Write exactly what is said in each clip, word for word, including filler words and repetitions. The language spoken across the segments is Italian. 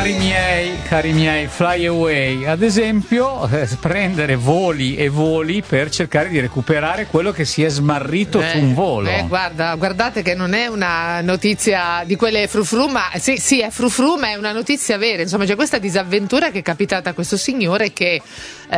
Cari miei, cari miei, fly away, ad esempio, eh, prendere voli e voli per cercare di recuperare quello che si è smarrito eh, su un volo. Eh, guarda, guardate che non è una notizia di quelle frufru, ma sì, sì, è frufru, ma è una notizia vera. Insomma, c'è questa disavventura che è capitata a questo signore che eh,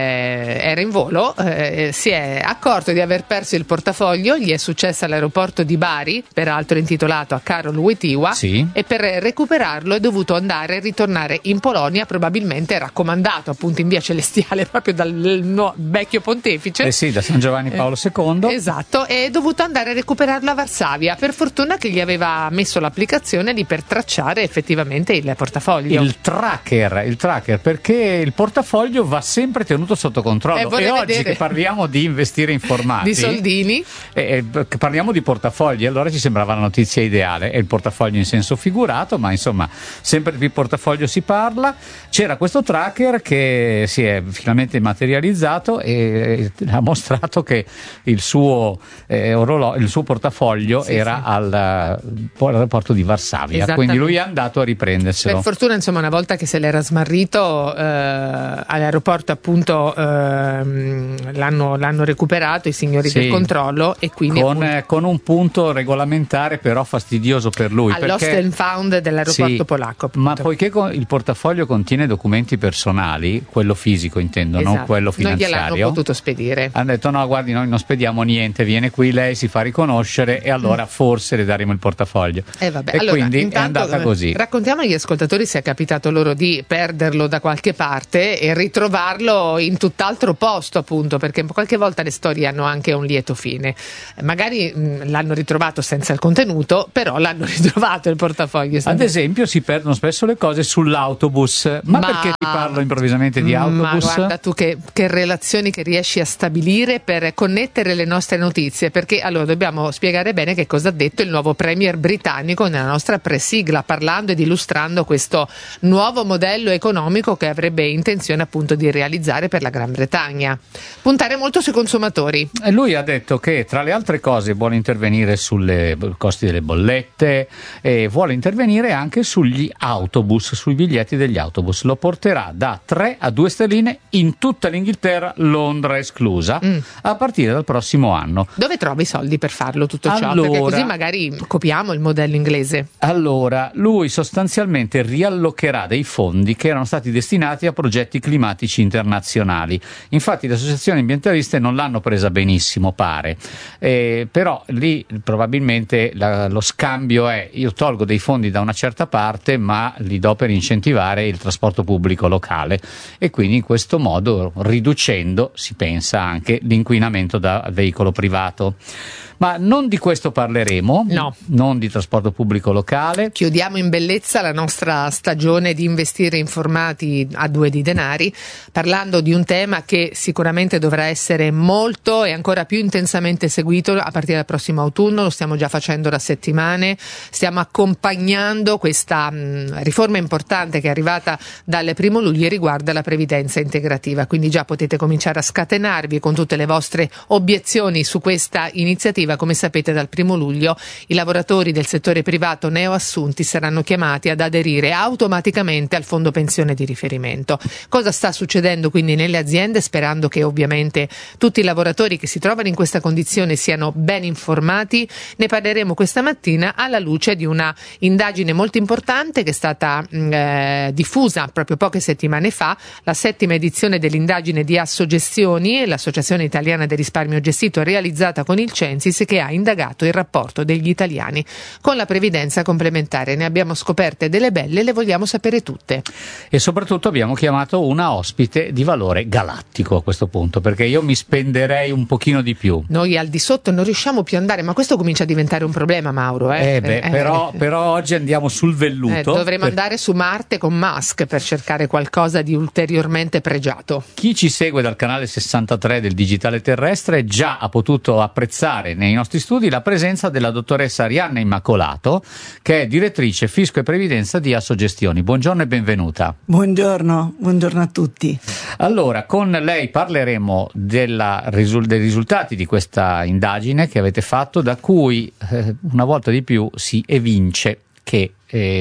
era in volo, eh, si è accorto di aver perso il portafoglio, gli è successo all'aeroporto di Bari, peraltro intitolato a Karol Wojtyła, sì. E per recuperarlo è dovuto andare e ritornare in Polonia, probabilmente raccomandato appunto in via Celestiale proprio dal no, vecchio pontefice. Eh sì, da San Giovanni Paolo secondo. Eh, esatto, e è dovuto andare a recuperarlo a Varsavia. Per fortuna che gli aveva messo l'applicazione lì per tracciare effettivamente il portafoglio. Il tracker, il tracker, perché il portafoglio va sempre tenuto sotto controllo. Eh, e oggi vedere. che parliamo di investire informati, di soldini, eh, eh, parliamo di portafogli, allora ci sembrava la notizia ideale. È il portafoglio in senso figurato, ma insomma sempre di portafoglio si parla. C'era questo tracker che si è finalmente materializzato e ha mostrato che il suo, eh, orolo- il suo portafoglio sì, era sì. al aeroporto di Varsavia, quindi lui è andato a riprenderselo. Per fortuna, insomma, una volta che se l'era smarrito eh, all'aeroporto appunto eh, l'hanno, l'hanno recuperato i signori sì, del controllo e quindi con, appunto, con un punto regolamentare però fastidioso per lui, all'Lost perché and Found dell'aeroporto sì, polacco appunto. Ma poiché con, il portafoglio contiene documenti personali, quello fisico intendo, esatto. non quello finanziario, non gliel'hanno potuto spedire. hanno detto no, guardi, noi non spediamo niente, viene qui, lei si fa riconoscere e allora mm. forse le daremo il portafoglio. Eh vabbè. E allora, quindi intanto, è andata così. Raccontiamo agli ascoltatori se è capitato loro di perderlo da qualche parte e ritrovarlo in tutt'altro posto, appunto, perché qualche volta le storie hanno anche un lieto fine. Magari mh, l'hanno ritrovato senza il contenuto, però l'hanno ritrovato il portafoglio. Ad esempio si perdono spesso le cose sull'autobus. Ma, ma perché ti parlo improvvisamente di autobus? Ma guarda tu che, che relazioni che riesci a stabilire per connettere le nostre notizie, perché allora dobbiamo spiegare bene che cosa ha detto il nuovo premier britannico nella nostra presigla, parlando ed illustrando questo nuovo modello economico che avrebbe intenzione appunto di realizzare per la Gran Bretagna. Puntare molto sui consumatori. E lui ha detto che tra le altre cose vuole intervenire sui costi delle bollette e vuole intervenire anche sugli autobus, sui biglietti degli autobus. Lo porterà da tre a due sterline in tutta l'Inghilterra, Londra esclusa, mm. a partire dal prossimo anno. Dove trovi i soldi per farlo tutto ciò? Allora, perché così magari copiamo il modello inglese. Allora, lui sostanzialmente riallocherà dei fondi che erano stati destinati a progetti climatici internazionali. Infatti le associazioni ambientaliste non l'hanno presa benissimo, pare, eh, però lì probabilmente la, lo scambio è: io tolgo dei fondi da una certa parte ma li do per incentivare il trasporto pubblico locale, e quindi in questo modo riducendo, si pensa, anche l'inquinamento da veicolo privato. Ma non di questo parleremo, no. non di trasporto pubblico locale. Chiudiamo in bellezza la nostra stagione di investire informati a due di denari, parlando di un tema che sicuramente dovrà essere molto e ancora più intensamente seguito a partire dal prossimo autunno. Lo stiamo già facendo da settimane, stiamo accompagnando questa mh, riforma importante che è arrivata dal primo luglio e riguarda la previdenza integrativa, quindi già potete cominciare a scatenarvi con tutte le vostre obiezioni su questa iniziativa. Come sapete, dal primo luglio i lavoratori del settore privato neoassunti saranno chiamati ad aderire automaticamente al fondo pensione di riferimento. Cosa sta succedendo quindi nelle aziende? Sperando che ovviamente tutti i lavoratori che si trovano in questa condizione siano ben informati, ne parleremo questa mattina alla luce di una indagine molto importante che è stata mh, eh, diffusa proprio poche settimane fa, la settima edizione dell'indagine di Assogestioni, l'Associazione Italiana del Risparmio Gestito, realizzata con il Censis, che ha indagato il rapporto degli italiani con la previdenza complementare. Ne abbiamo scoperte delle belle e le vogliamo sapere tutte. E soprattutto abbiamo chiamato una ospite di valore galattico a questo punto, perché io mi spenderei un pochino di più. Noi al di sotto non riusciamo più ad andare, ma questo comincia a diventare un problema, Mauro. Eh, eh beh, eh, però, eh. però oggi andiamo sul velluto. Eh, dovremmo per... andare su Marte con Musk per cercare qualcosa di ulteriormente pregiato. Chi ci segue dal canale sessantatré del Digitale Terrestre già ha potuto apprezzare nei nostri studi la presenza della dottoressa Arianna Immacolato, che è direttrice fisco e previdenza di Assogestioni. Buongiorno e benvenuta. Buongiorno, buongiorno a tutti. Allora, con lei parleremo della, dei risultati di questa indagine che avete fatto, da cui eh, una volta di più si evince che eh,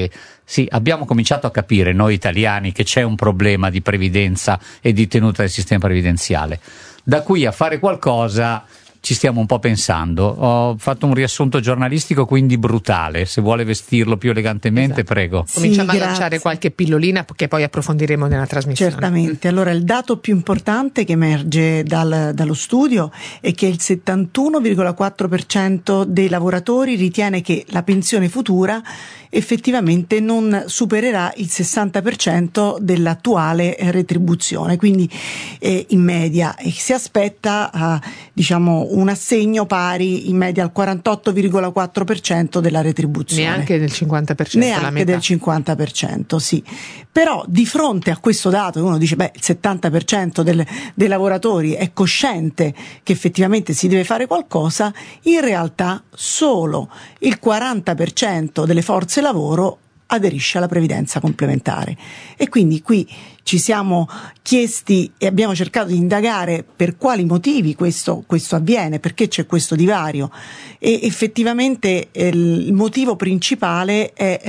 Sì, abbiamo cominciato a capire noi italiani che c'è un problema di previdenza e di tenuta del sistema previdenziale. Da qui a fare qualcosa ci stiamo un po' pensando. Ho fatto un riassunto giornalistico quindi brutale, se vuole vestirlo più elegantemente, esatto. Prego. Sì, cominciamo grazie. a lanciare qualche pillolina che poi approfondiremo nella trasmissione. Certamente. Allora, il dato più importante che emerge dal, dallo studio è che il settantuno virgola quattro per cento dei lavoratori ritiene che la pensione futura effettivamente non supererà il sessanta per cento dell'attuale retribuzione, quindi eh, in media, e si aspetta eh, diciamo un assegno pari in media al quarantotto virgola quattro per cento della retribuzione. Neanche del cinquanta per cento. Neanche la metà. del cinquanta per cento, sì. Però di fronte a questo dato uno dice beh, il settanta per cento del, dei lavoratori è cosciente che effettivamente si deve fare qualcosa, in realtà solo il quaranta per cento delle forze lavoro aderisce alla previdenza complementare, e quindi qui ci siamo chiesti e abbiamo cercato di indagare per quali motivi questo, questo avviene, perché c'è questo divario, e effettivamente eh, il motivo principale è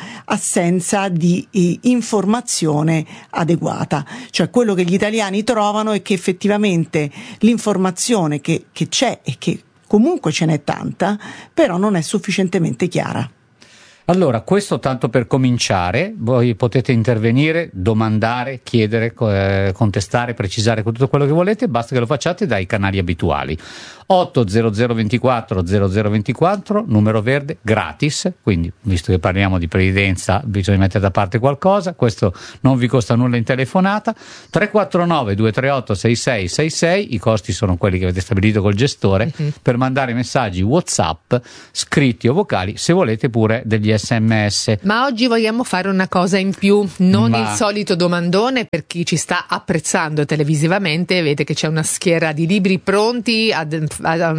l'assenza di eh, informazione adeguata, cioè quello che gli italiani trovano è che effettivamente l'informazione che, che c'è, e che comunque ce n'è tanta, però non è sufficientemente chiara. Allora, questo tanto per cominciare, voi potete intervenire, domandare, chiedere, eh, contestare, precisare tutto quello che volete, basta che lo facciate dai canali abituali. otto zero zero ventiquattro zero zero ventiquattro, numero verde, gratis, quindi visto che parliamo di previdenza bisogna mettere da parte qualcosa, questo non vi costa nulla in telefonata. Tre quattro nove due tre otto sei sei sei sei, i costi sono quelli che avete stabilito col gestore, uh-huh. per mandare messaggi WhatsApp scritti o vocali, se volete pure degli sms. Ma oggi vogliamo fare una cosa in più, non Ma... il solito domandone. Per chi ci sta apprezzando televisivamente, vede che c'è una schiera di libri pronti a, a,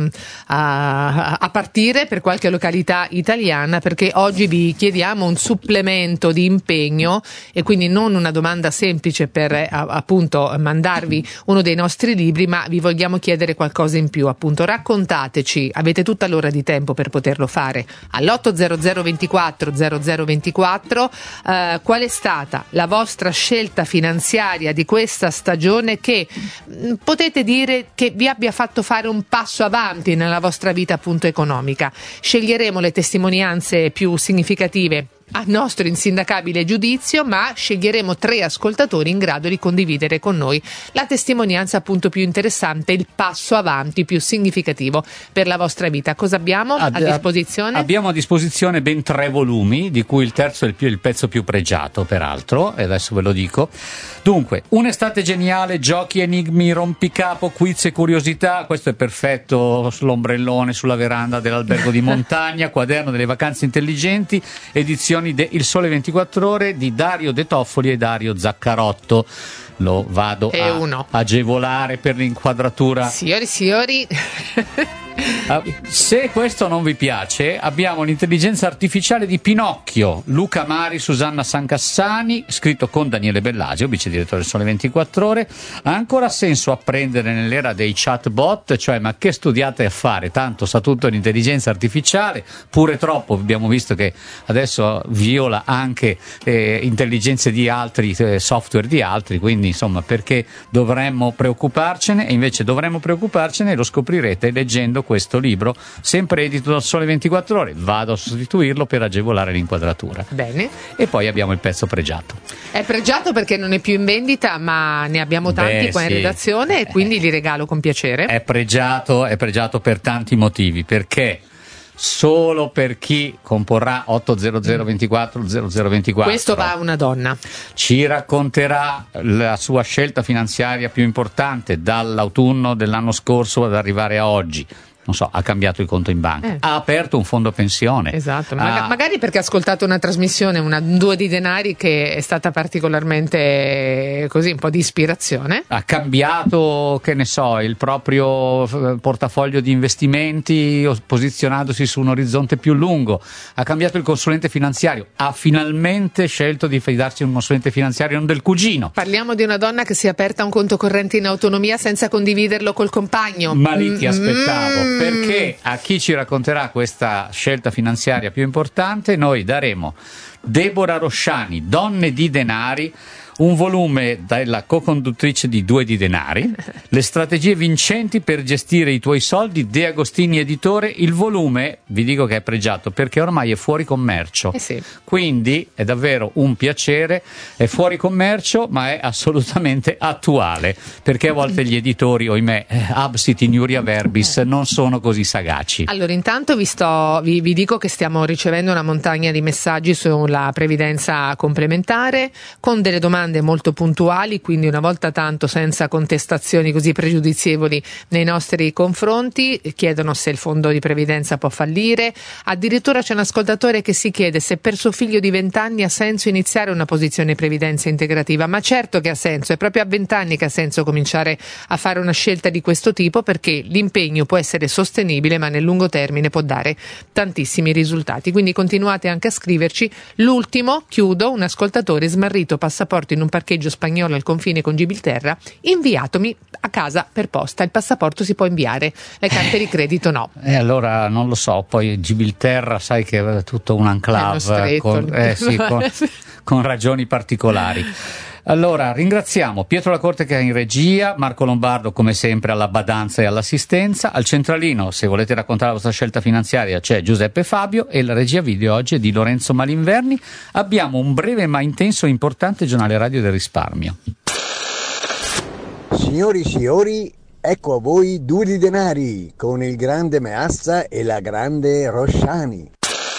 a, a partire per qualche località italiana, perché oggi vi chiediamo un supplemento di impegno, e quindi non una domanda semplice per a, appunto mandarvi uno dei nostri libri, ma vi vogliamo chiedere qualcosa in più. Appunto, raccontateci, avete tutta l'ora di tempo per poterlo fare, all'otto zero zero ventiquattro zero zero ventiquattro, eh, qual è stata la vostra scelta finanziaria di questa stagione che mh, potete dire che vi abbia fatto fare un passo avanti nella vostra vita appunto economica. Sceglieremo le testimonianze più significative a nostro insindacabile giudizio, ma sceglieremo tre ascoltatori in grado di condividere con noi la testimonianza appunto più interessante, il passo avanti più significativo per la vostra vita. Cosa abbiamo a, a disposizione? Abbiamo a disposizione ben tre volumi, di cui il terzo è il, più, il pezzo più pregiato, peraltro, e adesso ve lo dico. Dunque, un'estate geniale, giochi, enigmi, rompicapo, quiz e curiosità. Questo è perfetto sull'ombrellone, sulla veranda dell'albergo di montagna. Quaderno delle vacanze intelligenti, edizione de Il Sole ventiquattro Ore di Dario De Toffoli e Dario Zaccarotto. Lo vado e a uno. agevolare per l'inquadratura. Signori, signori. Uh, se questo non vi piace, abbiamo l'intelligenza artificiale di Pinocchio, Luca Mari, Susanna Sancassani, scritto con Daniele Bellagio, vice direttore del Sole ventiquattro Ore. Ha ancora senso apprendere nell'era dei chatbot? Cioè, ma che studiate a fare? Tanto sa tutto l'intelligenza artificiale, pure troppo. Abbiamo visto che adesso viola anche eh, intelligenze di altri, eh, software di altri, quindi insomma, perché dovremmo preoccuparcene? E invece dovremmo preoccuparcene, e lo scoprirete leggendo questo libro, sempre edito dal Sole ventiquattro Ore. Vado a sostituirlo per agevolare l'inquadratura. Bene. E poi abbiamo il pezzo pregiato. È pregiato perché non è più in vendita, ma ne abbiamo tanti Beh, qua in sì. redazione, e quindi li regalo con piacere. È pregiato, è pregiato per tanti motivi, perché solo per chi comporrà otto zero zero ventiquattro zero zero ventiquattro. Questo va a una donna. Ci racconterà la sua scelta finanziaria più importante dall'autunno dell'anno scorso ad arrivare a oggi. Non so, ha cambiato il conto in banca, eh. ha aperto un fondo pensione. Esatto, ha... magari perché ha ascoltato una trasmissione, una due di denari, che è stata particolarmente così, un po' di ispirazione. Ha cambiato, che ne so, il proprio portafoglio di investimenti, posizionandosi su un orizzonte più lungo. Ha cambiato il consulente finanziario, ha finalmente scelto di fidarsi di un consulente finanziario, non del cugino. Parliamo di una donna che si è aperta un conto corrente in autonomia senza condividerlo col compagno. Ma lì ti aspettavo. Mm. perché a chi ci racconterà questa scelta finanziaria più importante noi daremo Deborah Rosciani, Donne di denari, un volume della co-conduttrice di Due di denari, le strategie vincenti per gestire i tuoi soldi, De Agostini editore. Il volume, vi dico che è pregiato perché ormai è fuori commercio, eh sì. Quindi è davvero un piacere, è fuori commercio ma è assolutamente attuale, perché a volte gli editori, ohimè, absit in iuria verbis, non sono così sagaci. Allora intanto vi, sto, vi, vi dico che stiamo ricevendo una montagna di messaggi sulla previdenza complementare con delle domande molto puntuali, quindi una volta tanto senza contestazioni così pregiudizievoli nei nostri confronti. Chiedono se il fondo di previdenza può fallire, addirittura c'è un ascoltatore che si chiede se per suo figlio di venti anni ha senso iniziare una posizione previdenza integrativa. Ma certo che ha senso, è proprio a venti anni che ha senso cominciare a fare una scelta di questo tipo, perché l'impegno può essere sostenibile ma nel lungo termine può dare tantissimi risultati, quindi continuate anche a scriverci. L'ultimo, chiudo, un ascoltatore smarrito passaporto in un parcheggio spagnolo al confine con Gibilterra, inviatomi a casa per posta. Il passaporto si può inviare, le carte di credito no. E eh, allora non lo so, poi Gibilterra sai che è tutto un enclave con, eh, sì, con, con ragioni particolari. Allora ringraziamo Pietro Lacorte che è in regia, Marco Lombardo come sempre alla badanza e all'assistenza, al centralino se volete raccontare la vostra scelta finanziaria c'è Giuseppe Fabio e la regia video oggi è di Lorenzo Malinverni. Abbiamo un breve ma intenso e importante giornale radio del risparmio. Signori signori, ecco a voi Due di denari con il grande Meazza e la grande Rosciani.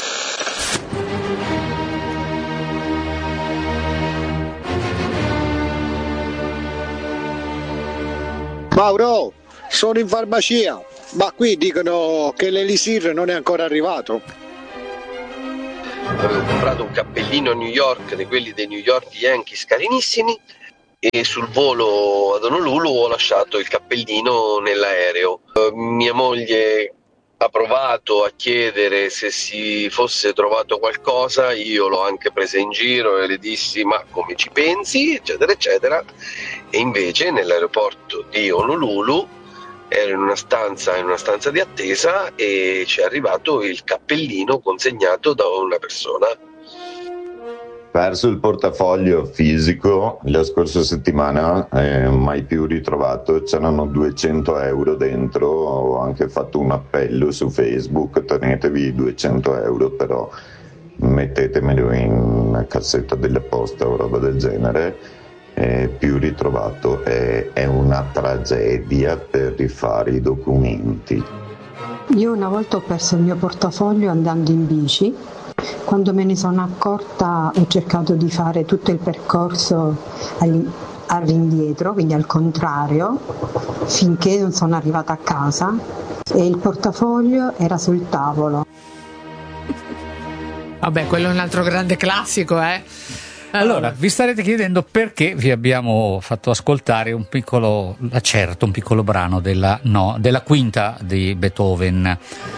Mauro, sono in farmacia, ma qui dicono che l'elisir non è ancora arrivato. Avevo comprato un cappellino a New York, di quelli dei New York Yankees carinissimi, e sul volo ad Honolulu ho lasciato il cappellino nell'aereo. Mia moglie ha provato a chiedere se si fosse trovato qualcosa, io l'ho anche presa in giro e le dissi ma come ci pensi, eccetera eccetera, e invece nell'aeroporto di Honolulu ero in una stanza, in una stanza di attesa e ci è arrivato il cappellino consegnato da una persona. Perso il portafoglio fisico la scorsa settimana, eh, mai più ritrovato, c'erano duecento euro dentro, ho anche fatto un appello su Facebook, tenetevi duecento euro però mettetemelo in una cassetta della posta o roba del genere, eh, più ritrovato, è, è una tragedia per rifare i documenti. Io una volta ho perso il mio portafoglio andando in bici. Quando me ne sono accorta ho cercato di fare tutto il percorso all'indietro, quindi al contrario, finché non sono arrivata a casa e il portafoglio era sul tavolo. Vabbè, quello è un altro grande classico, eh? Allora, vi starete chiedendo perché vi abbiamo fatto ascoltare un piccolo, certo, un piccolo brano della, no, della quinta di Beethoven.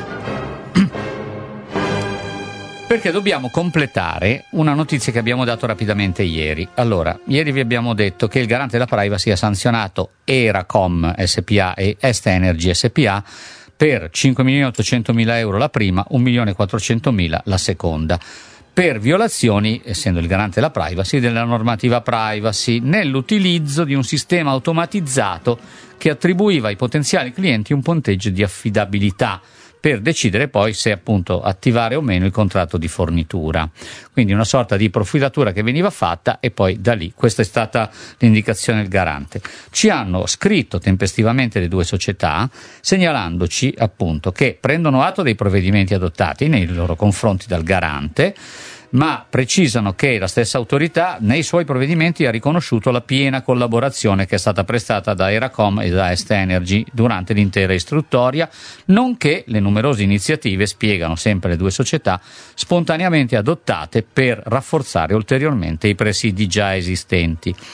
Perché dobbiamo completare una notizia che abbiamo dato rapidamente ieri. Allora, ieri vi abbiamo detto che il garante della privacy ha sanzionato Eracom S P A e Est Energy S P A per cinque milioni ottocentomila euro la prima, un milione quattrocentomila la seconda, per violazioni, essendo il garante della privacy, della normativa privacy nell'utilizzo di un sistema automatizzato che attribuiva ai potenziali clienti un punteggio di affidabilità per decidere poi se appunto attivare o meno il contratto di fornitura. Quindi una sorta di profilatura che veniva fatta e poi da lì, questa è stata l'indicazione del garante. Ci hanno scritto tempestivamente le due società segnalandoci appunto che prendono atto dei provvedimenti adottati nei loro confronti dal garante, ma precisano che la stessa autorità nei suoi provvedimenti ha riconosciuto la piena collaborazione che è stata prestata da Eracom e da Est Energy durante l'intera istruttoria, nonché le numerose iniziative, spiegano sempre le due società, spontaneamente adottate per rafforzare ulteriormente i presidi già esistenti.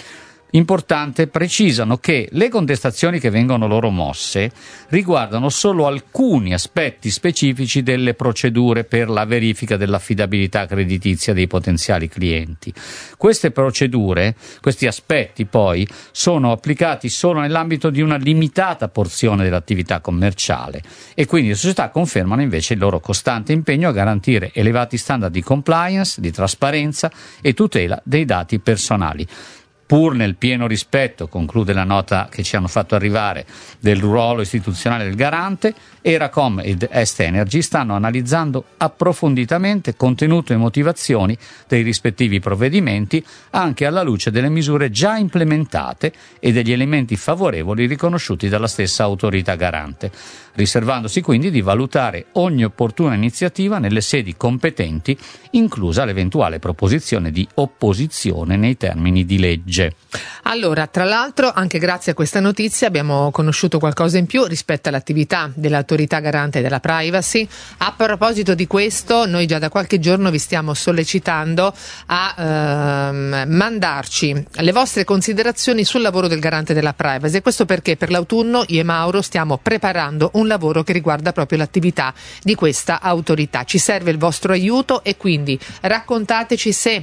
importante, precisano che le contestazioni che vengono loro mosse riguardano solo alcuni aspetti specifici delle procedure per la verifica dell'affidabilità creditizia dei potenziali clienti. Queste procedure, questi aspetti poi, sono applicati solo nell'ambito di una limitata porzione dell'attività commerciale e quindi le società confermano invece il loro costante impegno a garantire elevati standard di compliance, di trasparenza e tutela dei dati personali. Pur nel pieno rispetto, conclude la nota che ci hanno fatto arrivare, del ruolo istituzionale del garante, Eracom ed Est Energy stanno analizzando approfonditamente contenuto e motivazioni dei rispettivi provvedimenti, anche alla luce delle misure già implementate e degli elementi favorevoli riconosciuti dalla stessa autorità garante, riservandosi quindi di valutare ogni opportuna iniziativa nelle sedi competenti, inclusa l'eventuale proposizione di opposizione nei termini di legge. Allora, tra l'altro, anche grazie a questa notizia abbiamo conosciuto qualcosa in più rispetto all'attività dell'autorità garante della privacy. A proposito di questo, noi già da qualche giorno vi stiamo sollecitando a ehm, mandarci le vostre considerazioni sul lavoro del garante della privacy, e questo perché per l'autunno io e Mauro stiamo preparando un lavoro che riguarda proprio l'attività di questa autorità. Ci serve il vostro aiuto e quindi raccontateci se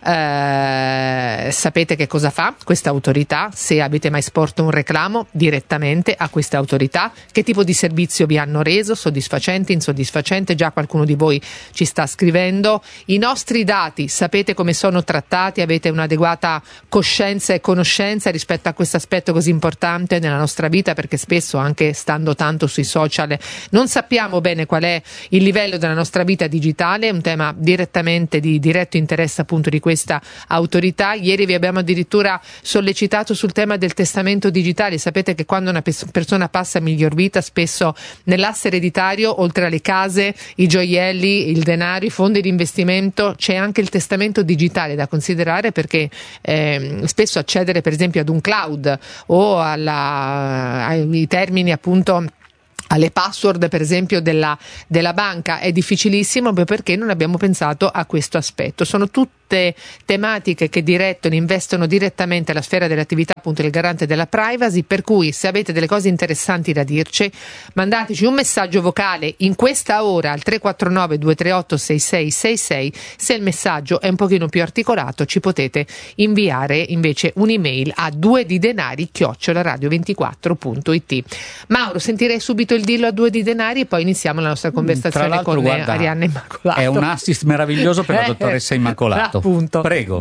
eh, sapete che cosa fa questa autorità, se avete mai sporto un reclamo direttamente a questa autorità, che tipo di servizio vi hanno reso, soddisfacente, insoddisfacente. Già qualcuno di voi ci sta scrivendo. I nostri dati sapete come sono trattati, avete un'adeguata coscienza e conoscenza rispetto a questo aspetto così importante nella nostra vita, perché spesso, anche stando tanto sui social, non sappiamo bene qual è il livello della nostra vita digitale. È un tema direttamente di diretto interesse appunto di questa autorità. Ieri vi abbiamo addirittura sollecitato sul tema del testamento digitale. Sapete che quando una pers- persona passa a miglior vita, spesso nell'asse ereditario, oltre alle case, i gioielli, il denaro, i fondi di investimento, c'è anche il testamento digitale da considerare, perché eh, spesso accedere per esempio ad un cloud o alla, ai termini appunto, alle password per esempio della, della banca è difficilissimo, proprio perché non abbiamo pensato a questo aspetto. Sono tutte tematiche che direttono, investono direttamente la sfera dell'attività appunto del garante della privacy, per cui se avete delle cose interessanti da dirci, mandateci un messaggio vocale in questa ora al tre quattro nove due tre otto sei sei sei sei. Se il messaggio è un pochino più articolato ci potete inviare invece un'email a due di denari chiocciola radio ventiquattro punto it. Mauro, sentirei subito il dillo a due di denari e poi iniziamo la nostra conversazione con guarda, Arianna Immacolato. È un assist meraviglioso per la dottoressa Immacolato. Appunto. Prego.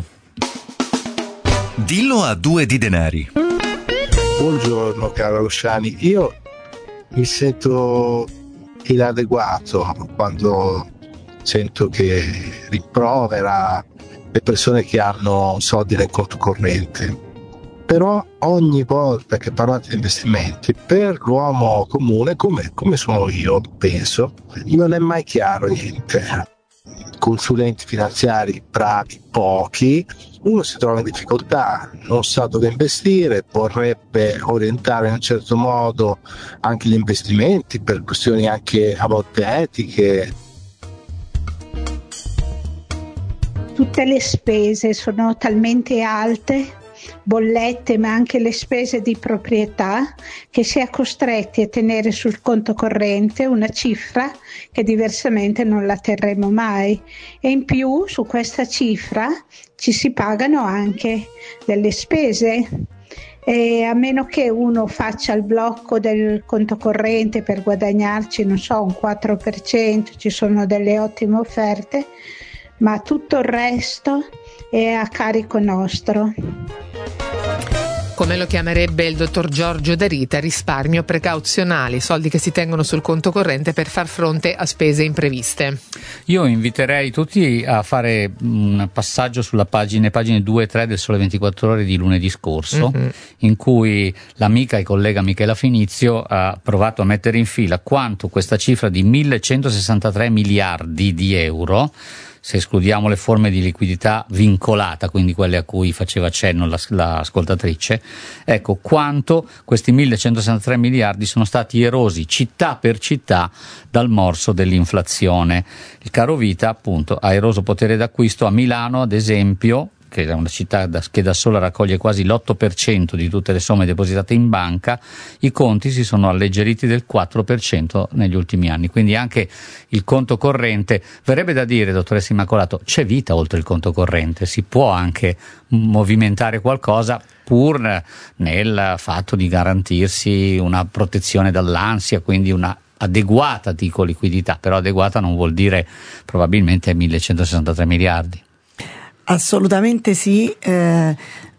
Dillo a due di denari. Buongiorno caro Luciani, io mi sento inadeguato quando sento che rimprovera le persone che hanno soldi nel conto corrente. Però ogni volta che parlate di investimenti, per l'uomo comune come, come sono io, penso, non è mai chiaro niente. Consulenti finanziari bravi pochi, uno si trova in difficoltà, non sa dove investire, vorrebbe orientare in un certo modo anche gli investimenti per questioni anche a volte etiche. Tutte le spese sono talmente alte, bollette ma anche le spese di proprietà, che si è costretti a tenere sul conto corrente una cifra che diversamente non la terremo mai, e in più su questa cifra ci si pagano anche delle spese. E a meno che uno faccia il blocco del conto corrente per guadagnarci, non so, un quattro per cento, ci sono delle ottime offerte, ma tutto il resto è a carico nostro. Come lo chiamerebbe il dottor Giorgio De Rita, risparmio precauzionale, soldi che si tengono sul conto corrente per far fronte a spese impreviste. Io inviterei tutti a fare un passaggio sulla pagina, pagine due e tre del Sole ventiquattro Ore di lunedì scorso, mm-hmm. in cui l'amica e collega Michela Finizio ha provato a mettere in fila quanto questa cifra di millecentosessantatré miliardi di euro, se escludiamo le forme di liquidità vincolata, quindi quelle a cui faceva cenno l'ascoltatrice, ecco quanto questi millecentosessantatré miliardi sono stati erosi città per città dal morso dell'inflazione. Il caro vita appunto ha eroso potere d'acquisto a Milano, ad esempio, che è una città da, che da sola raccoglie quasi l'otto per cento di tutte le somme depositate in banca, i conti si sono alleggeriti del quattro per cento negli ultimi anni. Quindi anche il conto corrente, verrebbe da dire, dottoressa Immacolato, c'è vita oltre il conto corrente, si può anche movimentare qualcosa pur nel fatto di garantirsi una protezione dall'ansia, quindi una adeguata dico liquidità, però adeguata non vuol dire probabilmente millecentosessantatré miliardi. Assolutamente sì, eh,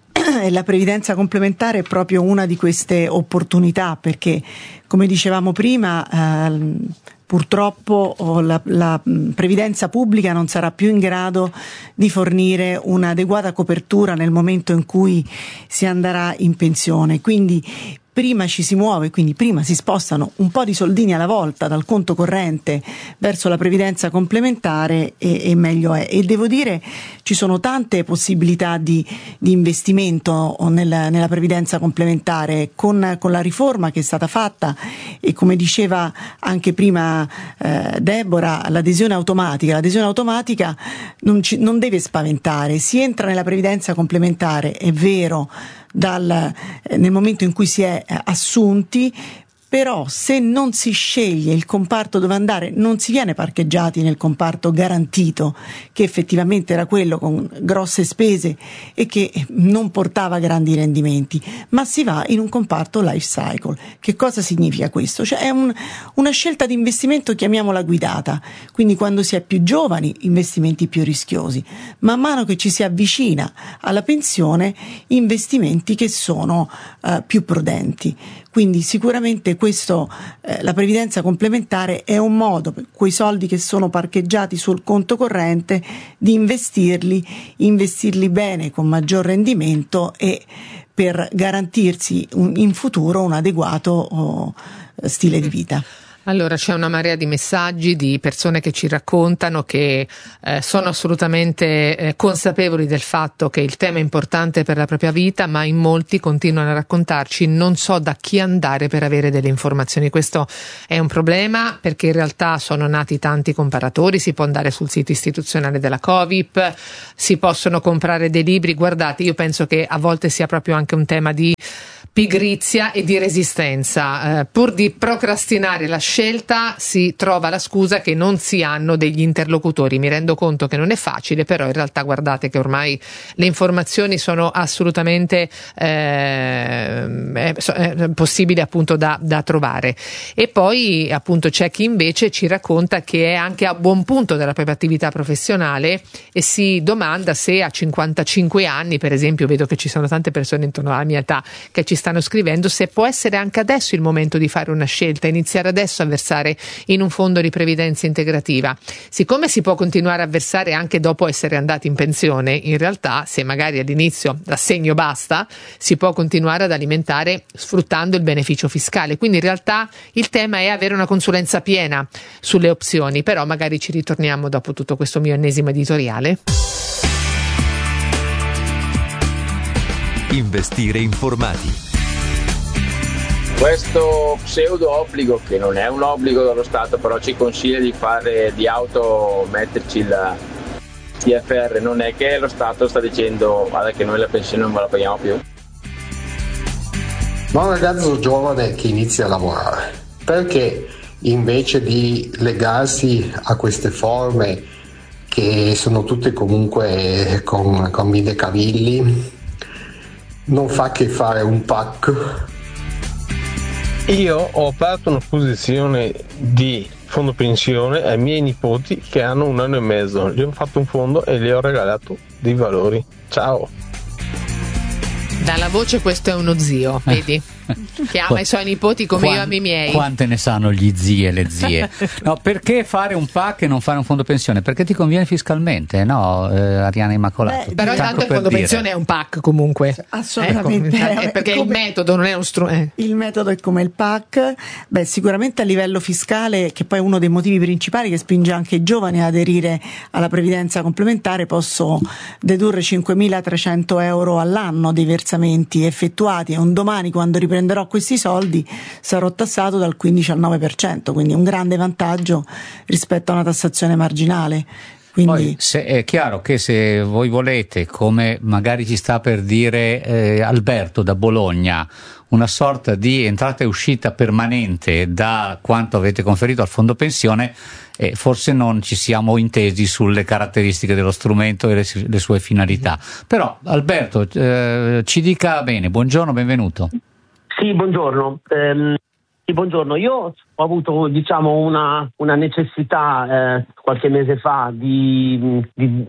e la previdenza complementare è proprio una di queste opportunità, perché come dicevamo prima eh, purtroppo la, la previdenza pubblica non sarà più in grado di fornire un'adeguata copertura nel momento in cui si andrà in pensione, quindi prima ci si muove, quindi prima si spostano un po' di soldini alla volta dal conto corrente verso la previdenza complementare e, e meglio è. E devo dire ci sono tante possibilità di, di investimento nella, nella previdenza complementare con, con la riforma che è stata fatta, e come diceva anche prima eh, Deborah, l'adesione automatica. L'adesione automatica non, ci, non deve spaventare, si entra nella previdenza complementare, è vero, Dal, eh, nel momento in cui si è eh, assunti, però se non si sceglie il comparto dove andare, non si viene parcheggiati nel comparto garantito, che effettivamente era quello con grosse spese e che non portava grandi rendimenti, ma si va in un comparto life cycle. Che cosa significa questo? Cioè è un, una scelta di investimento, chiamiamola guidata, quindi quando si è più giovani investimenti più rischiosi, man mano che ci si avvicina alla pensione investimenti che sono uh, più prudenti. Quindi sicuramente questo, eh, la previdenza complementare è un modo per quei soldi che sono parcheggiati sul conto corrente di investirli, investirli bene con maggior rendimento e per garantirsi un, in futuro un adeguato oh, stile di vita. Allora c'è una marea di messaggi di persone che ci raccontano che eh, sono assolutamente eh, consapevoli del fatto che il tema è importante per la propria vita, ma in molti continuano a raccontarci non so da chi andare per avere delle informazioni. Questo è un problema perché in realtà sono nati tanti comparatori, si può andare sul sito istituzionale della Covip, si possono comprare dei libri. Guardate, io penso che a volte sia proprio anche un tema di pigrizia e di resistenza, eh, pur di procrastinare la scelta si trova la scusa che non si hanno degli interlocutori. Mi rendo conto che non è facile, però in realtà guardate che ormai le informazioni sono assolutamente eh, è possibili appunto da, da trovare. E poi appunto c'è chi invece ci racconta che è anche a buon punto della propria attività professionale e si domanda se a cinquantacinque anni, per esempio, vedo che ci sono tante persone intorno alla mia età che ci stanno scrivendo, se può essere anche adesso il momento di fare una scelta, iniziare adesso a versare in un fondo di previdenza integrativa. Siccome si può continuare a versare anche dopo essere andati in pensione, in realtà se magari all'inizio l'assegno basta, si può continuare ad alimentare sfruttando il beneficio fiscale. Quindi in realtà il tema è avere una consulenza piena sulle opzioni, però magari ci ritorniamo dopo tutto questo mio ennesimo editoriale. Investire informati. Questo pseudo obbligo, che non è un obbligo dello Stato, però ci consiglia di fare, di auto metterci il T F R, non è che lo Stato sta dicendo guarda che noi la pensione non ve la paghiamo più. Ma un ragazzo giovane che inizia a lavorare, perché invece di legarsi a queste forme che sono tutte comunque con, con mille cavilli, non fa che fare un pack? Io ho aperto una posizione di fondo pensione ai miei nipoti che hanno un anno e mezzo. Gli ho fatto un fondo e gli ho regalato dei valori. Ciao. Dalla voce questo è uno zio, vedi? Che ama i suoi nipoti come Quant- io amo i miei. Quante ne sanno gli zii e le zie? No, perché fare un pack e non fare un fondo pensione? Perché ti conviene fiscalmente, no, eh, Arianna Immacolato? Beh, però intanto il per fondo dire. pensione è un pack comunque. Assolutamente. Ecco, è perché come, il metodo non è uno strumento. Il metodo è come il pack. Beh, sicuramente a livello fiscale, che poi è uno dei motivi principali che spinge anche i giovani ad aderire alla previdenza complementare, posso dedurre cinquemilatrecento euro all'anno dei versamenti effettuati e un domani, quando riprenderò questi soldi, sarò tassato dal quindici al nove per cento, quindi un grande vantaggio rispetto a una tassazione marginale. Quindi... Poi se, è chiaro che se voi volete, come magari ci sta per dire eh, Alberto da Bologna, una sorta di entrata e uscita permanente da quanto avete conferito al fondo pensione, eh, forse non ci siamo intesi sulle caratteristiche dello strumento e le, le sue finalità. Però Alberto, eh, ci dica bene, buongiorno, benvenuto. Sì, buongiorno. Ehm, sì, buongiorno. Io ho avuto, diciamo, una, una necessità eh, qualche mese fa di, di,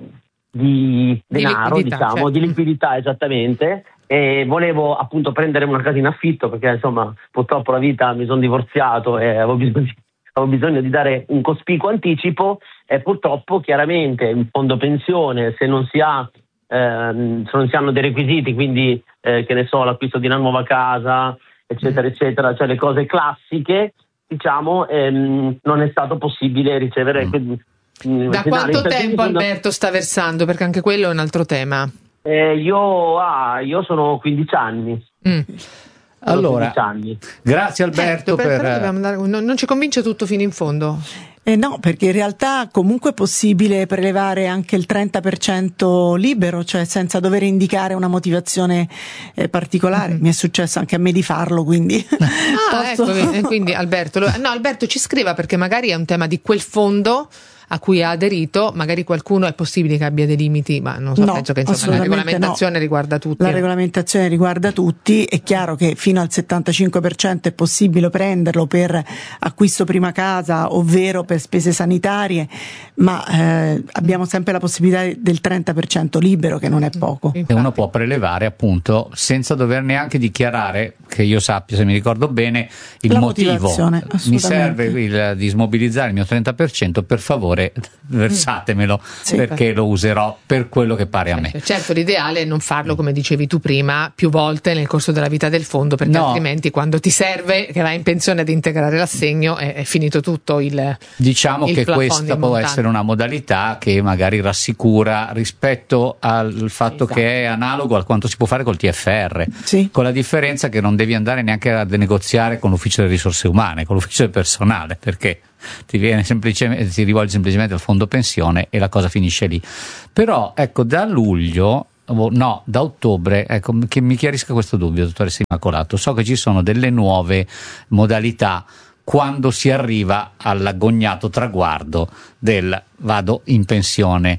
di denaro, di liquidità, diciamo, certo. di liquidità esattamente, e volevo appunto prendere una casa in affitto perché insomma purtroppo la vita, mi sono divorziato e avevo bisogno, avevo bisogno di dare un cospicuo anticipo, e purtroppo chiaramente il fondo pensione, se non si ha ehm, se non si hanno dei requisiti, quindi eh, che ne so, l'acquisto di una nuova casa, eccetera eccetera, cioè le cose classiche, diciamo, ehm, non è stato possibile ricevere. Mm. Da quanto tempo Alberto sta versando? Perché anche quello è un altro tema. Eh, io, ah, io sono quindici anni. Mm. Allora, anni. Grazie Alberto. Certo, per, per... per andare, non, non ci convince tutto fino in fondo? Eh no, perché in realtà comunque è possibile prelevare anche il trenta per cento libero, cioè senza dover indicare una motivazione eh, particolare. Mm-hmm. Mi è successo anche a me di farlo, quindi ah, posso... ecco, quindi Alberto, lo... no, Alberto ci scriva, perché magari è un tema di quel fondo a cui ha aderito, magari qualcuno è possibile che abbia dei limiti, ma non so, no, penso che insomma la regolamentazione no. riguarda tutti. La regolamentazione riguarda tutti, è chiaro che fino al settantacinque per cento è possibile prenderlo per acquisto prima casa, ovvero per spese sanitarie, ma eh, abbiamo sempre la possibilità del trenta per cento libero, che non è poco. E uno può prelevare appunto senza dover neanche dichiarare, che io sappia, se mi ricordo bene, il la motivo. Mi serve il, di smobilizzare il mio trenta per cento, per favore versatemelo, sì, perché lo userò per quello che pare a me. Certo, l'ideale è non farlo, come dicevi tu prima, più volte nel corso della vita del fondo, perché no. altrimenti quando ti serve, che vai in pensione ad integrare l'assegno, è, è finito tutto il diciamo il che questa può montante. essere una modalità che magari rassicura rispetto al fatto esatto. che è analogo a quanto si può fare col T F R, sì. con la differenza che non devi andare neanche a negoziare con l'ufficio delle risorse umane, con l'ufficio del personale, perché ti viene semplicemente, ti rivolgi semplicemente al fondo pensione e la cosa finisce lì. Però ecco, da luglio, no, da ottobre, ecco, che mi chiarisca questo dubbio, dottoressa Immacolato, so che ci sono delle nuove modalità quando si arriva all'agognato traguardo del vado in pensione.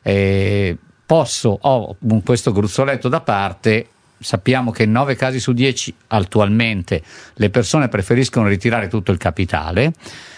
Eh, posso, ho questo gruzzoletto da parte. Sappiamo che in nove casi su dieci attualmente le persone preferiscono ritirare tutto il capitale,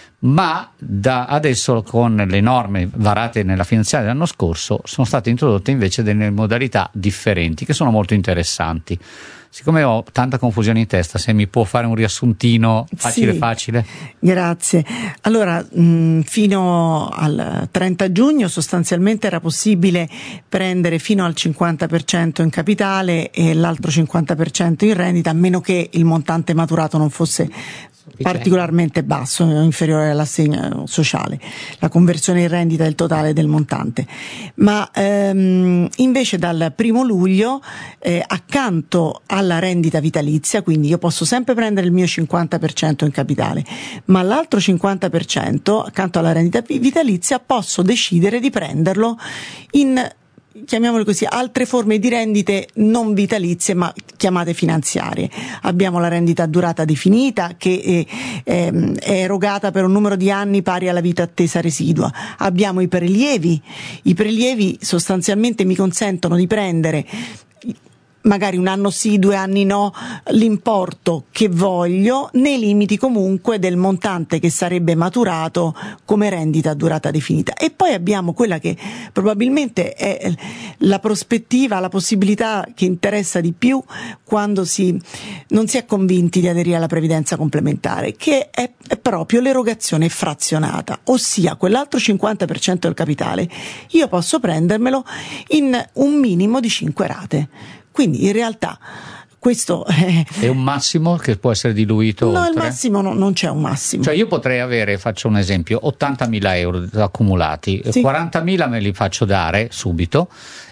ma da adesso, con le norme varate nella finanziaria dell'anno scorso, sono state introdotte invece delle modalità differenti che sono molto interessanti. Siccome ho tanta confusione in testa, se mi può fare un riassuntino facile sì, facile. Grazie. Allora, mh, fino al trenta giugno sostanzialmente era possibile prendere fino al cinquanta per cento in capitale e l'altro cinquanta per cento in rendita, a meno che il montante maturato non fosse particolarmente basso, inferiore all'assegno sociale, la conversione in rendita del totale del montante. Ma ehm, invece dal primo luglio eh, accanto alla rendita vitalizia, quindi io posso sempre prendere il mio cinquanta per cento in capitale, ma l'altro cinquanta per cento accanto alla rendita vitalizia posso decidere di prenderlo in, chiamiamole così, altre forme di rendite non vitalizie ma chiamate finanziarie. Abbiamo la rendita a durata definita, che è, è, è erogata per un numero di anni pari alla vita attesa residua. Abbiamo i prelievi. I prelievi sostanzialmente mi consentono di prendere magari un anno sì, due anni no, l'importo che voglio, nei limiti comunque del montante che sarebbe maturato come rendita a durata definita. E poi abbiamo quella che probabilmente è la prospettiva, la possibilità che interessa di più quando si, non si è convinti di aderire alla previdenza complementare, che è, è proprio l'erogazione frazionata, ossia quell'altro cinquanta per cento del capitale io posso prendermelo in un minimo di cinque rate. Quindi in realtà questo è... è un massimo che può essere diluito? No, oltre? il massimo no, non c'è un massimo. Cioè io potrei avere, faccio un esempio, ottantamila euro accumulati, sì. quarantamila me li faccio dare subito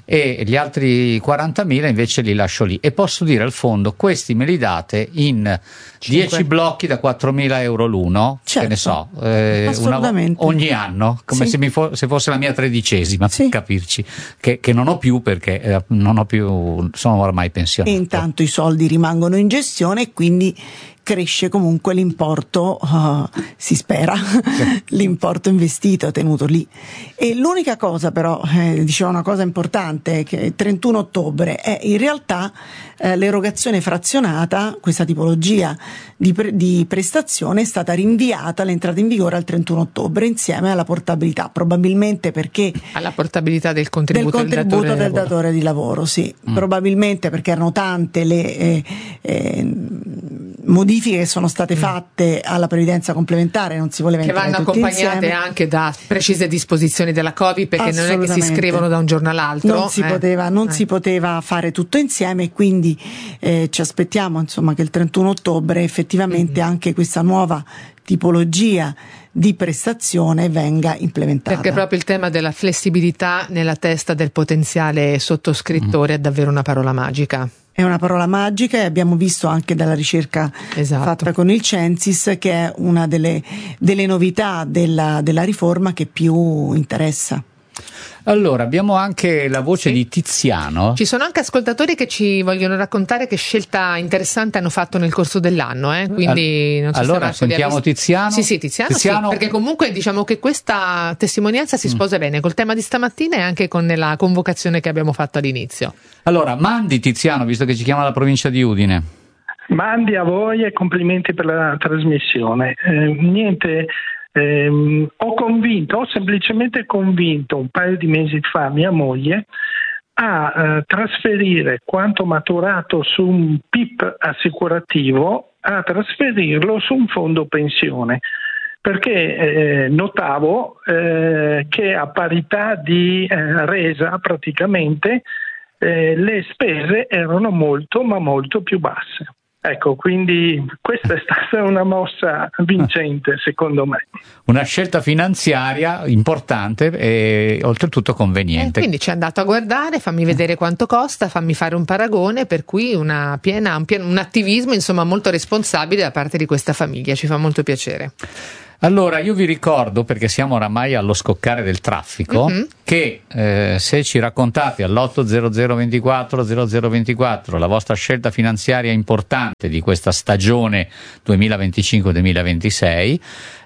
e gli altri quarantamila invece li lascio lì e posso dire al fondo: questi me li date in dieci blocchi da quattromila euro l'uno, certo, che ne so, eh, una, ogni anno, come sì. se, mi fo- se fosse la mia tredicesima, sì. per capirci, che, che non ho più perché eh, non ho più, sono ormai pensionato. E intanto i soldi rimangono in gestione e quindi cresce comunque l'importo, uh, si spera, sì. l'importo investito tenuto lì. E l'unica cosa però, eh, diceva una cosa importante, che il trentuno ottobre è in realtà eh, l'erogazione frazionata, questa tipologia di, pre- di prestazione è stata rinviata all'entrata in vigore al trentuno ottobre insieme alla portabilità, probabilmente perché alla portabilità del contributo del, contributo del, datore, del di datore di lavoro, sì, mm. probabilmente perché erano tante le eh, eh, modifiche che sono state fatte alla previdenza complementare, non si voleva che entrare vanno tutti accompagnate insieme. Anche da precise disposizioni della Covid, perché non è che si scrivono da un giorno all'altro, non si eh. poteva non eh. si poteva fare tutto insieme e quindi eh, ci aspettiamo insomma che il trentuno ottobre effettivamente mm-hmm. anche questa nuova tipologia di prestazione venga implementata. Perché proprio il tema della flessibilità nella testa del potenziale sottoscrittore mm. è davvero una parola magica. È una parola magica e abbiamo visto anche dalla ricerca esatto. fatta con il Censis che è una delle, delle novità della, della riforma che più interessa. Allora, abbiamo anche la voce sì. di Tiziano. Ci sono anche ascoltatori che ci vogliono raccontare che scelta interessante hanno fatto nel corso dell'anno, eh? Quindi non so allora se sentiamo Tiziano. Sì, sì, Tiziano, Tiziano. Sì, perché comunque diciamo che questa testimonianza si sposa mm. bene col tema di stamattina e anche con la convocazione che abbiamo fatto all'inizio. Allora, mandi Tiziano, visto che ci chiama la provincia di Udine. Mandi a voi e complimenti per la trasmissione. Eh, niente... Eh, ho convinto, ho semplicemente convinto un paio di mesi fa mia moglie a eh, trasferire quanto maturato su un P I P assicurativo, a trasferirlo su un fondo pensione, perché eh, notavo eh, che a parità di eh, resa praticamente eh, le spese erano molto ma molto più basse. Ecco, quindi questa è stata una mossa vincente secondo me. Una scelta finanziaria importante e oltretutto conveniente. E quindi ci è andato a guardare, fammi vedere quanto costa, fammi fare un paragone, per cui una piena, un, pieno, un attivismo insomma molto responsabile da parte di questa famiglia, ci fa molto piacere. Allora, io vi ricordo, perché siamo oramai allo scoccare del traffico, mm-hmm. che eh, se ci raccontate all'otto zero zero ventiquattro zero zero ventiquattro la vostra scelta finanziaria importante di questa stagione duemilaventicinque duemilaventisei,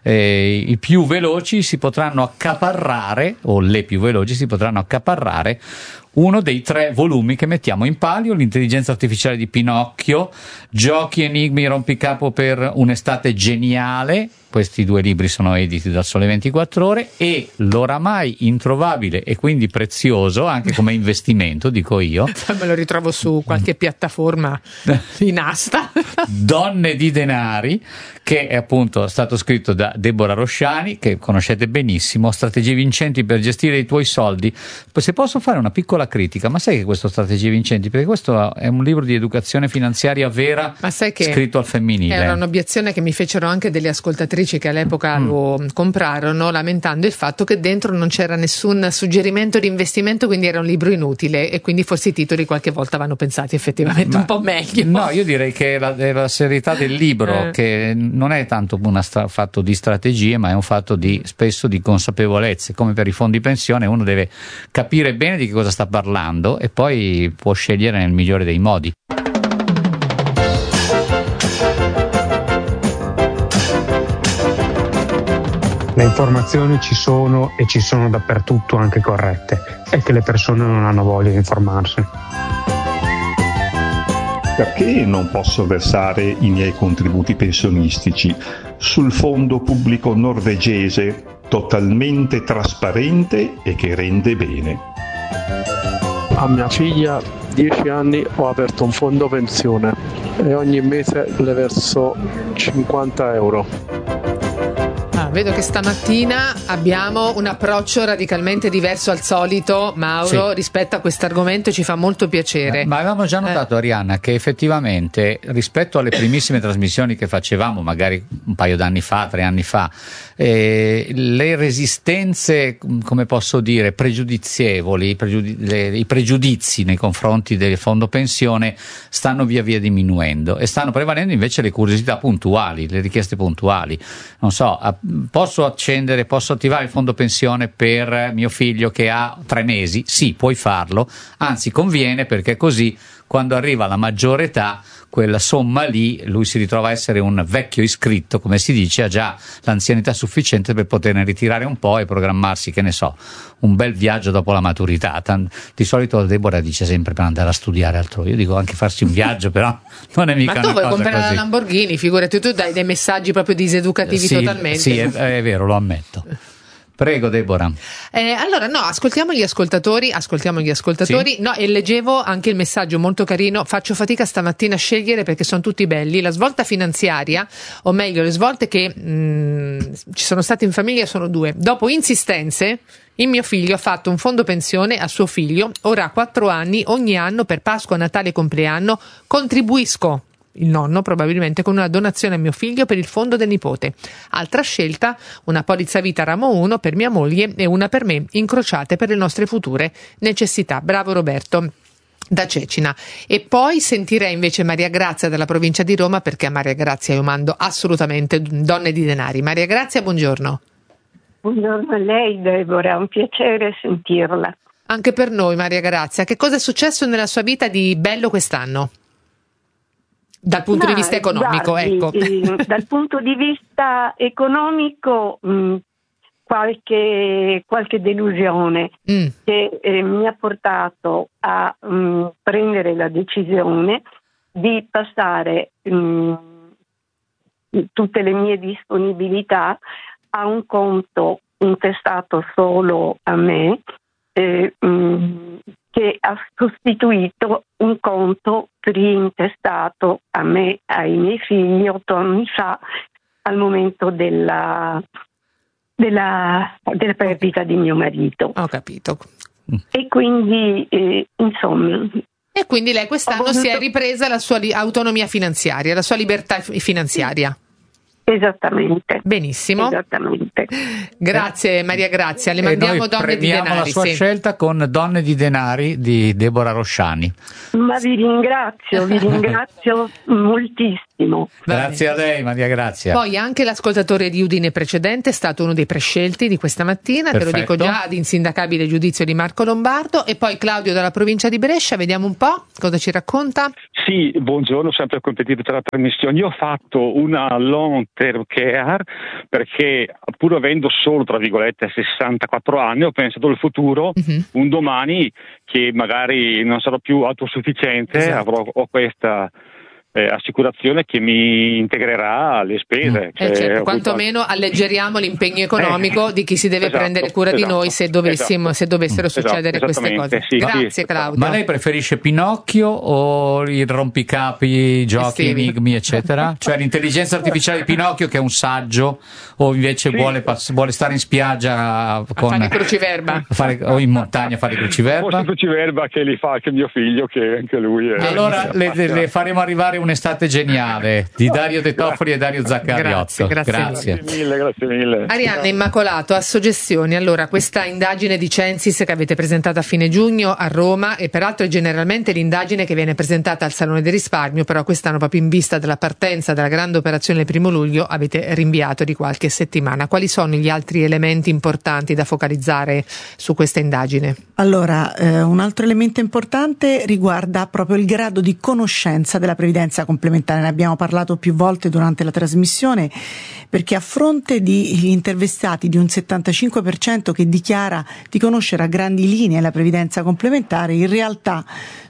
eh, i più veloci si potranno accaparrare, o le più veloci si potranno accaparrare, uno dei tre volumi che mettiamo in palio: l'intelligenza artificiale di Pinocchio, giochi, enigmi, rompicapo per un'estate geniale. Questi due libri sono editi dal Sole ventiquattro Ore, e l'oramai introvabile e quindi prezioso anche come investimento, dico io. Me lo ritrovo su qualche piattaforma in asta. Donne di denari, che è appunto stato scritto da Deborah Rosciani, che conoscete benissimo, strategie vincenti per gestire i tuoi soldi. Se posso fare una piccola critica, ma sai che questo strategie vincenti, perché questo è un libro di educazione finanziaria vera, ma sai che scritto al femminile. Era un'obiezione che mi fecero anche delle ascoltatrici che all'epoca mm. lo comprarono, lamentando il fatto che dentro non c'era nessun suggerimento di investimento, quindi era un libro inutile, e quindi forse i titoli qualche volta vanno pensati effettivamente ma, un po' meglio. No, io direi che la, la serietà del libro, eh. che non è tanto un stra- fatto di strategie, ma è un fatto di spesso di consapevolezze. Come per i fondi pensione, uno deve capire bene di che cosa sta parlando e poi può scegliere nel migliore dei modi. Le informazioni ci sono e ci sono dappertutto, anche corrette, è che le persone non hanno voglia di informarsi. Perché non posso versare i miei contributi pensionistici sul fondo pubblico norvegese, totalmente trasparente e che rende bene? A mia figlia, dieci anni, ho aperto un fondo pensione e ogni mese le verso cinquanta euro. Ah, vedo che stamattina abbiamo un approccio radicalmente diverso al solito, Mauro, sì, rispetto a questo argomento, ci fa molto piacere. Ma avevamo già notato, eh. Arianna, che effettivamente rispetto alle primissime trasmissioni che facevamo, magari un paio d'anni fa, tre anni fa, eh, le resistenze, come posso dire, pregiudizievoli, pregiudi- le, i pregiudizi nei confronti del fondo pensione stanno via via diminuendo e stanno prevalendo invece le curiosità puntuali, le richieste puntuali. Non so, posso accendere, posso attivare il fondo pensione per mio figlio che ha tre mesi? Sì, puoi farlo, anzi conviene, perché così quando arriva alla maggiore età quella somma lì, lui si ritrova a essere un vecchio iscritto, come si dice, ha già l'anzianità sufficiente per poterne ritirare un po' e programmarsi, che ne so, un bel viaggio dopo la maturità. Di solito Deborah dice sempre per andare a studiare altrove, io dico anche farsi un viaggio, però non è mica una cosa così. Ma tu vuoi comprare la Lamborghini, figurati, tu dai dei messaggi proprio diseducativi, sì, totalmente. Sì, è, è vero, lo ammetto. Prego, Deborah. Eh, allora, no, ascoltiamo gli ascoltatori, ascoltiamo gli ascoltatori. Sì? No, e leggevo anche il messaggio molto carino. Faccio fatica stamattina a scegliere perché sono tutti belli. La svolta finanziaria, o meglio, le svolte che mh, ci sono state in famiglia sono due. Dopo insistenze, il mio figlio ha fatto un fondo pensione a suo figlio. Ora ha quattro anni, ogni anno per Pasqua, Natale e compleanno contribuisco, il nonno probabilmente, con una donazione a mio figlio per il fondo del nipote. Altra scelta, una polizza vita ramo uno per mia moglie e una per me, incrociate per le nostre future necessità. Bravo Roberto da Cecina. E poi sentirei invece Maria Grazia dalla provincia di Roma, perché a Maria Grazia io mando assolutamente donne di denari. Maria Grazia, buongiorno. Buongiorno a lei, Deborah, è un piacere sentirla. Anche per noi, Maria Grazia. Che cosa è successo nella sua vita di bello quest'anno? Dal punto Ma, di vista economico, guardi, ecco. eh, dal punto di vista economico mh, qualche, qualche delusione mm. che eh, mi ha portato a mh, prendere la decisione di passare mh, tutte le mie disponibilità a un conto intestato solo a me, eh, mh, che ha sostituito un conto preintestato a me, ai miei figli, otto anni fa, al momento della, della, della perdita di mio marito. Ho capito. E quindi, eh, insomma... E quindi lei quest'anno voluto... si è ripresa la sua li- autonomia finanziaria, la sua libertà f- finanziaria. Esattamente. Benissimo. Esattamente. Grazie Maria Grazia, le mandiamo Donne di Denari. La sua sì. scelta con Donne di Denari di Deborah Rosciani. Ma vi ringrazio, vi ringrazio moltissimo. Grazie a lei Maria Grazia. Poi anche l'ascoltatore di Udine precedente è stato uno dei prescelti di questa mattina, Perfetto. Te lo dico già, ad insindacabile giudizio di Marco Lombardo. E poi Claudio dalla provincia di Brescia, vediamo un po' cosa ci racconta. Sì, buongiorno, sempre competitivo tra la trasmissione. Io ho fatto una long term care perché, pur avendo solo tra virgolette sessantaquattro anni, ho pensato al futuro, uh-huh. un domani che magari non sarò più autosufficiente, esatto. avrò ho questa Eh, assicurazione che mi integrerà le spese. Mm. Eh certo, quantomeno alleggeriamo l'impegno economico eh, di chi si deve esatto, prendere cura esatto, di noi se dovessimo, esatto. se dovessero esatto, succedere queste cose. Sì, Grazie sì, Claudio. Ma lei preferisce Pinocchio o i rompicapi, giochi, Estivi. enigmi, eccetera? Cioè l'intelligenza artificiale di Pinocchio che è un saggio, o invece sì. vuole, pass- vuole stare in spiaggia con, a fare cruciverba fare, o in montagna a fare cruciverba? Forse cruciverba che li fa anche mio figlio, che anche lui è... Allora le, le faremo arrivare un'estate geniale di Dario De Toffoli e Dario Zaccariotto. Grazie, grazie. Grazie. grazie mille, grazie mille. Arianna Immacolato, a suggestioni. Allora, questa indagine di Censis che avete presentato a fine giugno a Roma, e peraltro è generalmente l'indagine che viene presentata al Salone del Risparmio, però quest'anno, proprio in vista della partenza della grande operazione il primo luglio, avete rinviato di qualche settimana. Quali sono gli altri elementi importanti da focalizzare su questa indagine? Allora, eh, un altro elemento importante riguarda proprio il grado di conoscenza della previdenza complementare. Ne abbiamo parlato più volte durante la trasmissione, perché a fronte di intervistati di un settantacinque per cento che dichiara di conoscere a grandi linee la previdenza complementare, in realtà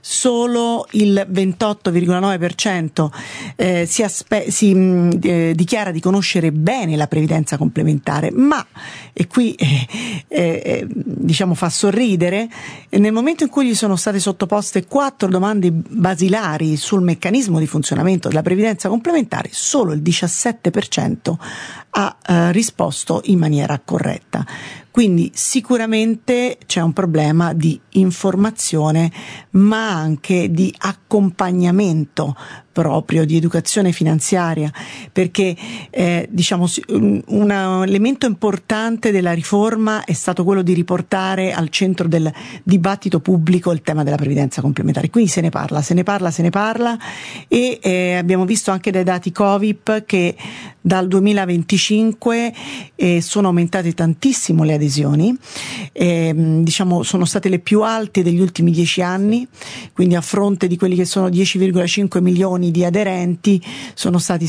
solo il ventotto virgola nove per cento eh, si, aspe- si mh, eh, dichiara di conoscere bene la previdenza complementare, ma, e qui eh, eh, diciamo fa sorridere, nel momento in cui gli sono state sottoposte quattro domande basilari sul meccanismo di funzionamento della previdenza complementare, solo il diciassette per cento ha eh, risposto in maniera corretta. Quindi sicuramente c'è un problema di informazione, ma anche di accompagnamento proprio, di educazione finanziaria, perché eh, diciamo un, un elemento importante della riforma è stato quello di riportare al centro del dibattito pubblico il tema della previdenza complementare. Quindi se ne parla, se ne parla, se ne parla e eh, abbiamo visto anche dai dati Covip che dal duemilaventicinque eh, sono aumentate tantissimo le adesioni, eh, diciamo sono state le più alte degli ultimi dieci anni, quindi a fronte di quelli che sono dieci virgola cinque milioni di aderenti sono stati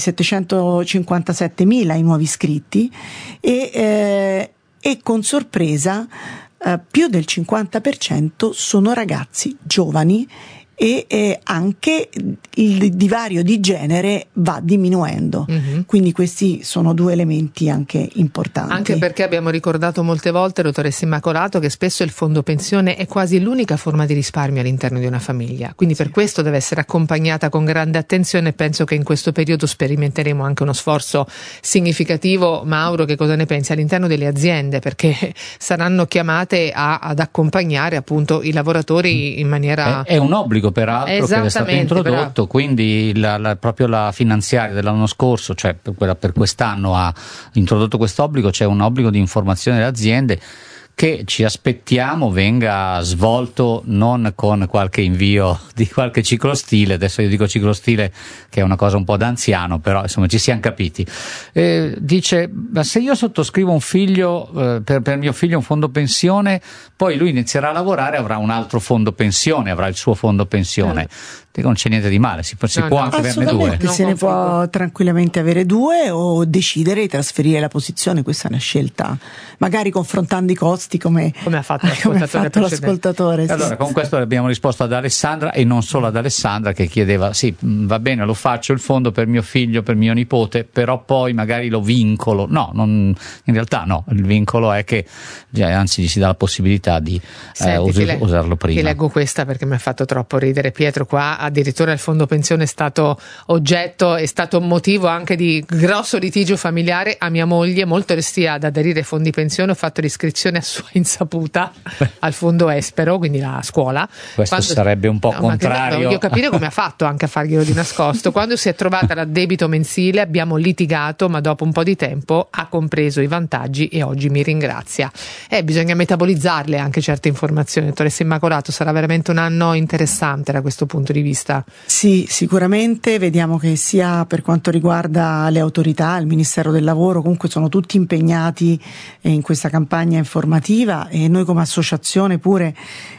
settecentocinquantasettemila i nuovi iscritti e, eh, e con sorpresa eh, più del cinquanta per cento sono ragazzi giovani e eh, anche il divario di genere va diminuendo, mm-hmm. quindi questi sono due elementi anche importanti. Anche perché abbiamo ricordato molte volte, dottoressa Immacolato, che spesso il fondo pensione è quasi l'unica forma di risparmio all'interno di una famiglia, quindi per questo deve essere accompagnata con grande attenzione e penso che in questo periodo sperimenteremo anche uno sforzo significativo. Mauro, che cosa ne pensi? All'interno delle aziende, perché saranno chiamate a, ad accompagnare appunto i lavoratori in maniera... È, è un obbligo peraltro che è stato introdotto, bravo. Quindi la, la, proprio la finanziaria dell'anno scorso, cioè per, quella, per quest'anno ha introdotto questo obbligo, c'è un obbligo di informazione delle aziende che ci aspettiamo venga svolto non con qualche invio di qualche ciclostile, adesso io dico ciclostile che è una cosa un po' da anziano, però insomma ci siamo capiti. Eh, dice, ma se io sottoscrivo un figlio, eh, per, per mio figlio un fondo pensione, poi lui inizierà a lavorare, avrà un altro fondo pensione, avrà il suo fondo pensione. Eh. Dico, non c'è niente di male, si, si no, può no, anche averne due. Se ne può tranquillamente avere due o decidere di trasferire la posizione, questa è una scelta, magari confrontando i costi come, come ha fatto come l'ascoltatore. Ha fatto l'ascoltatore sì. Allora, con questo abbiamo risposto ad Alessandra e non solo ad Alessandra, che chiedeva, sì, va bene, lo faccio il fondo per mio figlio, per mio nipote, però poi magari lo vincolo. No, non, in realtà no, il vincolo è che anzi gli si dà la possibilità di Senti, eh, us- le- usarlo prima. Ti leggo questa perché mi ha fatto troppo ridere. Pietro qua addirittura il fondo pensione è stato oggetto, è stato motivo anche di grosso litigio familiare. A mia moglie, molto restia ad aderire ai fondi pensione, ho fatto l'iscrizione a sua insaputa al fondo Espero, quindi la scuola. Questo Quando... sarebbe un po' no, contrario. No, voglio capire come ha fatto anche a farglielo di nascosto. Quando si è trovata l'addebito mensile abbiamo litigato, ma dopo un po' di tempo ha compreso i vantaggi e oggi mi ringrazia. Eh, bisogna metabolizzarle anche certe informazioni. Dottoressa Immacolato, sarà veramente un anno interessante da questo punto di vista. Sì, sicuramente vediamo che sia per quanto riguarda le autorità, il Ministero del Lavoro, comunque sono tutti impegnati in questa campagna informativa e noi come associazione pure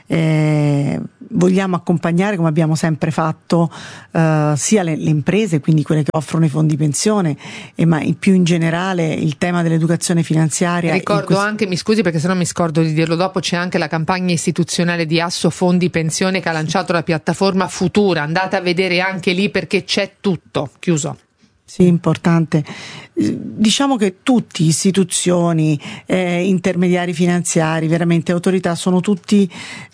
eh, vogliamo accompagnare, come abbiamo sempre fatto, eh, sia le, le imprese, quindi quelle che offrono i fondi pensione, e ma in più in generale il tema dell'educazione finanziaria. Ricordo questo... anche, mi scusi perché sennò mi scordo di dirlo dopo, c'è anche la campagna istituzionale di Asso Fondi Pensione che ha lanciato la piattaforma Futura, andate a vedere anche lì perché c'è tutto. Chiuso. Sì, importante. Diciamo che tutti, istituzioni, eh, intermediari finanziari, veramente autorità, sono tutti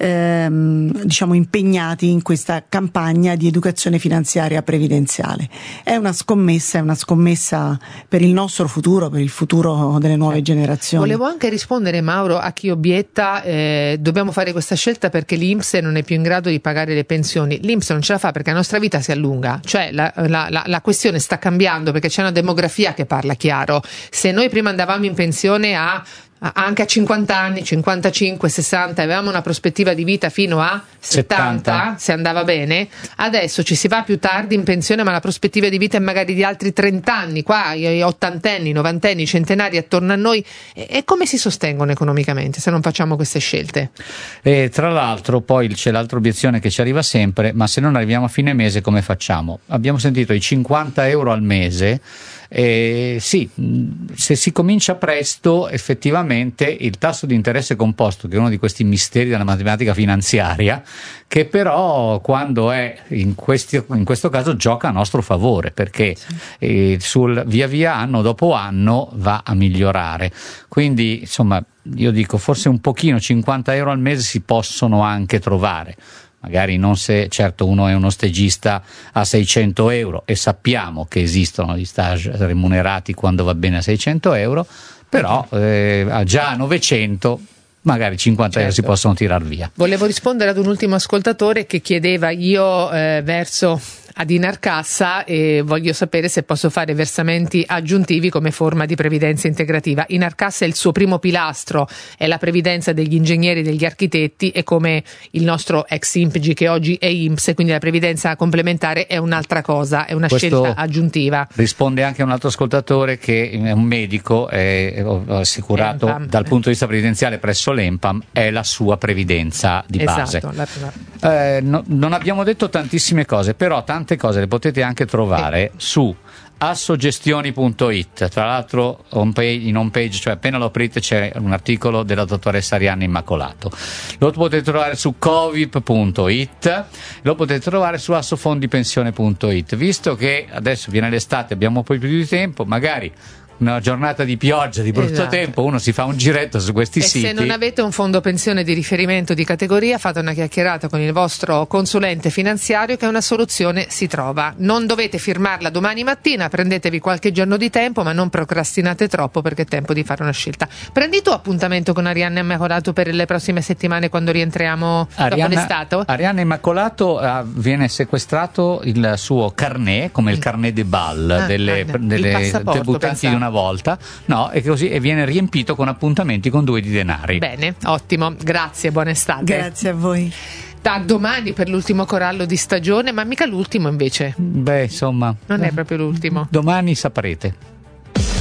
ehm, diciamo impegnati in questa campagna di educazione finanziaria previdenziale. È una scommessa, è una scommessa per il nostro futuro, per il futuro delle nuove generazioni. Volevo anche rispondere, Mauro, a chi obietta eh, dobbiamo fare questa scelta perché l'I N P S non è più in grado di pagare le pensioni. L'I N P S non ce la fa perché la nostra vita si allunga, cioè la, la, la, la questione sta cambiando perché c'è una demografia che parla chiaro. Se noi prima andavamo in pensione a anche a cinquanta anni, cinquantacinque, sessanta, avevamo una prospettiva di vita fino a settanta, settanta, se andava bene. Adesso ci si va più tardi in pensione, ma la prospettiva di vita è magari di altri trenta anni. Qua gli ottantenni, novantenni, centenari attorno a noi. E, e come si sostengono economicamente se non facciamo queste scelte? E tra l'altro poi c'è l'altra obiezione che ci arriva sempre: ma se non arriviamo a fine mese come facciamo? Abbiamo sentito i cinquanta euro al mese. Eh, sì, se si comincia presto effettivamente il tasso di interesse composto, che è uno di questi misteri della matematica finanziaria, che però quando è in, questi, in questo caso gioca a nostro favore, perché eh, sul via via anno dopo anno va a migliorare. Quindi insomma io dico forse un pochino, cinquanta euro al mese si possono anche trovare. magari non se certo uno è uno stagista a seicento euro, e sappiamo che esistono gli stage remunerati quando va bene a seicento euro, però eh, già a novecento magari cinquanta certo. euro si possono tirar via. Volevo rispondere ad un ultimo ascoltatore che chiedeva: io eh, verso ad Inarcassa e voglio sapere se posso fare versamenti aggiuntivi come forma di previdenza integrativa. Inarcassa è il suo primo pilastro, è la previdenza degli ingegneri e degli architetti, e come il nostro ex I N P G che oggi è I N P S, quindi la previdenza complementare è un'altra cosa, è una Questo scelta aggiuntiva. Risponde anche a un altro ascoltatore che è un medico, è assicurato Empam. Dal punto di vista previdenziale presso l'Empam, è la sua previdenza di base. Esatto, la, eh, no, non abbiamo detto tantissime cose, però tante cose le potete anche trovare su assogestioni punto it. Tra l'altro home page, in home page, cioè appena lo aprite, c'è un articolo della dottoressa Arianna Immacolato. Lo potete trovare su covip punto it, lo potete trovare su assofondipensione punto it. Visto che adesso viene l'estate, abbiamo poi più di tempo, magari una giornata di pioggia, di brutto esatto. tempo, uno si fa un giretto su questi e siti. Se non avete un fondo pensione di riferimento di categoria, fate una chiacchierata con il vostro consulente finanziario, che una soluzione si trova. Non dovete firmarla domani mattina, prendetevi qualche giorno di tempo, ma non procrastinate troppo, perché è tempo di fare una scelta. Prendi tu appuntamento con Arianna Immacolato per le prossime settimane, quando rientriamo Arianna, dopo l'estate? Arianna Immacolato uh, viene sequestrato il suo carnet, come il carnet de bal ah, delle, ah, delle debuttanti di una volta, no, e così e viene riempito con appuntamenti con due di denari. Bene, ottimo, grazie, buona estate. Grazie a voi. Da domani per l'ultimo corallo di stagione, ma mica l'ultimo invece. Beh, insomma, non è proprio l'ultimo. Domani saprete.